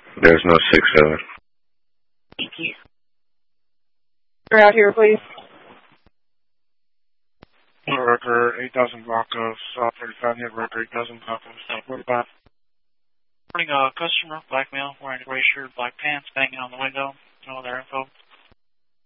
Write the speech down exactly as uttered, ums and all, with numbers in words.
There's no six seven. Thank you. You're out here, please. Record eight thousand block of South thirty-five, net record eight thousand block of South forty-five. Morning, uh, customer, black male, wearing a gray shirt, black pants, banging on the window, all their info.